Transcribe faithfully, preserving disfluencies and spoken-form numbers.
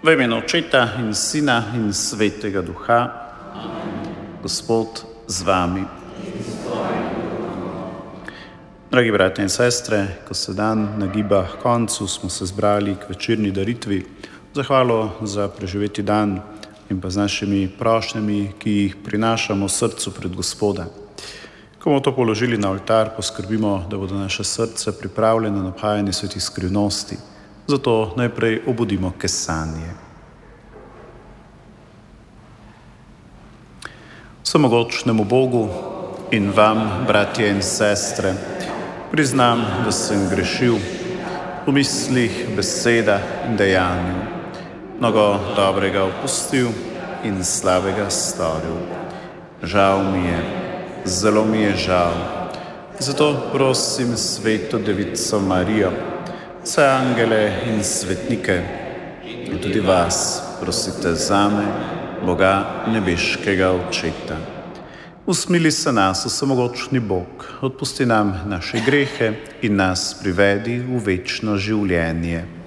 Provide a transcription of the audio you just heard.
V imenu Očeta in Sina in Svetega Duha. Gospod z vami. Dragi bratje in sestre, ko se dan nagiba k koncu, smo se zbrali k večerni daritvi, zahvalo za preživeti dan in pa z našimi prošnjami, ki jih prinašamo srcu pred Gospoda. Ko bomo to položili na oltar, poskrbimo, da bodo naše srce pripravljene na napajanje svetih skrivnosti. Zato najprej obudimo kesanje. Vsemogočnemu Bogu in vam, bratje in sestre, priznam, da sem grešil v mislih, besedah in dejanju, mnogo dobrega opustil in slabega storil. Žal mi je, zelo mi je žal. Zato prosim Sveto Devico Marijo, vse angele in svetnike in tudi vas prosite zame, Boga nebeškega Očeta. Usmili se nas, vsemogočni Bog, odpusti nam naše grehe in nas privedi v večno življenje.